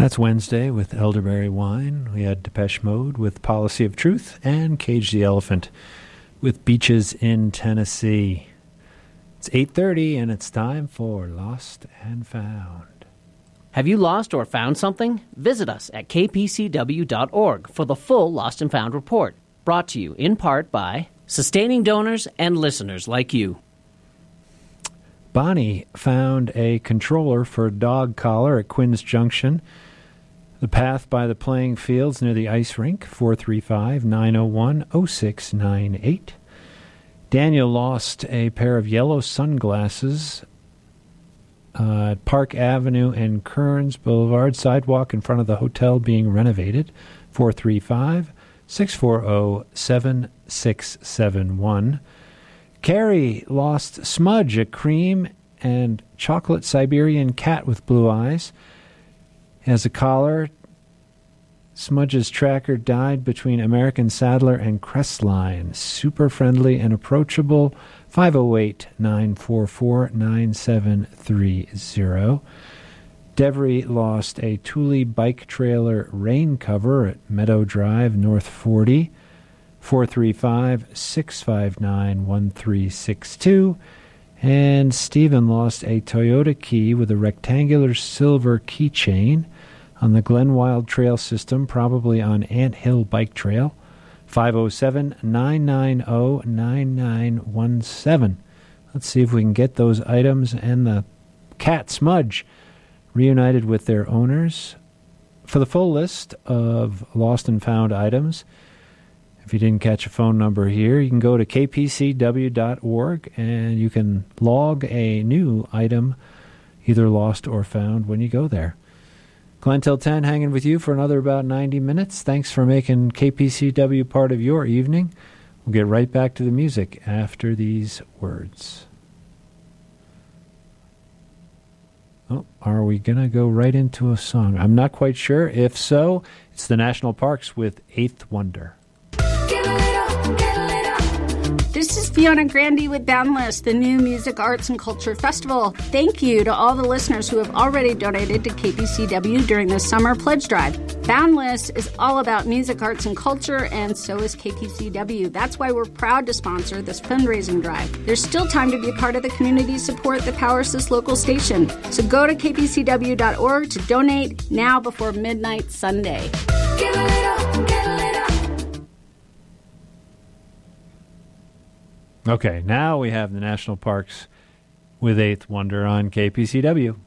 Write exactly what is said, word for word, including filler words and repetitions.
That's Wednesday with Elderberry Wine. We had Depeche Mode with Policy of Truth and Cage the Elephant with Beaches in Tennessee. It's eight thirty and it's time for Lost and Found. Have you lost or found something? Visit us at k p c w dot org for the full Lost and Found report, brought to you in part by sustaining donors and listeners like you. Bonnie found a controller for a dog collar at Quinn's Junction. The path by the playing fields near the ice rink, four three five, nine oh one, oh six nine eight. Daniel lost a pair of yellow sunglasses uh, at Park Avenue and Kearns Boulevard, sidewalk in front of the hotel being renovated, four three five, six four zero, seven six seven one. Carrie lost Smudge, a cream and chocolate Siberian cat with blue eyes. Has a collar. Smudge's tracker died between American Saddler and Crestline. Super friendly and approachable. five oh eight, nine four four, nine seven three zero. Devery lost a Thule bike trailer rain cover at Meadow Drive, North forty. four three five, six five nine, one three six two. And Stephen lost a Toyota key with a rectangular silver keychain on the Glenwild Trail System, probably on Ant Hill Bike Trail, five oh seven, nine nine oh, nine nine one seven. Let's see if we can get those items and the cat Smudge reunited with their owners. For the full list of lost and found items, if you didn't catch a phone number here, you can go to k p c w dot org and you can log a new item, either lost or found, when you go there. Glenn till ten hanging with you for another about ninety minutes. Thanks for making K P C W part of your evening. We'll get right back to the music after these words. Oh, are we going to go right into a song? I'm not quite sure. If so, it's the National Parks with Eighth Wonder. This is Fiona Grandy with Boundless, the new Music, Arts, and Culture Festival. Thank you to all the listeners who have already donated to K P C W during the summer pledge drive. Boundless is all about music, arts, and culture, and so is K P C W. That's why we're proud to sponsor this fundraising drive. There's still time to be a part of the community support that powers this local station. So go to k p c w dot org to donate now before midnight Sunday. Give a little, give a little. Okay, now we have the National Parks with Eighth Wonder on K P C W.